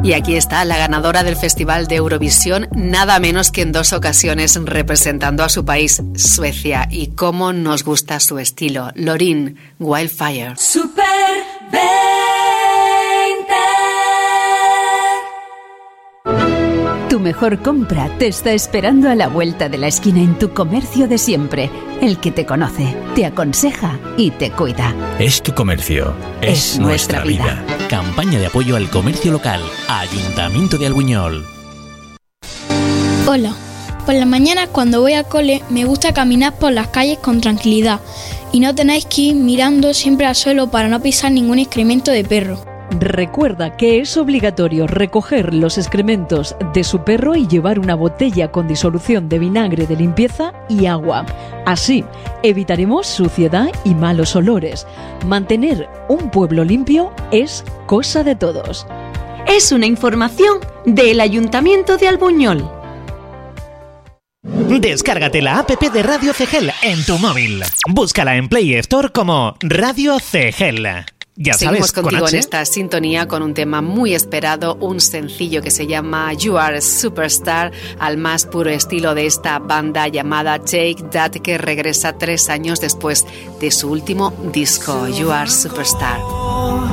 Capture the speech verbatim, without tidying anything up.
Y aquí está la ganadora del Festival de Eurovisión, nada menos que en dos ocasiones representando a su país, Suecia, y cómo nos gusta su estilo. Loreen, Wildfire. Super veinte. Tu mejor compra te está esperando a la vuelta de la esquina en tu comercio de siempre. El que te conoce, te aconseja y te cuida. Es tu comercio. Es, es nuestra, nuestra vida. vida. Campaña de apoyo al comercio local. Ayuntamiento de Albuñol. Hola. Por la mañana cuando voy al cole me gusta caminar por las calles con tranquilidad y no tenéis que ir mirando siempre al suelo para no pisar ningún excremento de perro. Recuerda que es obligatorio recoger los excrementos de su perro y llevar una botella con disolución de vinagre de limpieza y agua. Así evitaremos suciedad y malos olores. Mantener un pueblo limpio es cosa de todos. Es una información del Ayuntamiento de Albuñol. Descárgate la app de Radio Cegel en tu móvil. Búscala en Play Store como Radio Cegel. Ya Seguimos sabes, contigo con en esta sintonía con un tema muy esperado, un sencillo que se llama You Are a Superstar, al más puro estilo de esta banda llamada Take That, que regresa tres años después de su último disco, You Are Superstar.